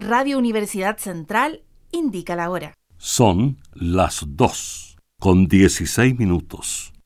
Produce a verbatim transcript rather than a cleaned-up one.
Radio Universidad Central indica la hora. Son las dos con dieciséis minutos.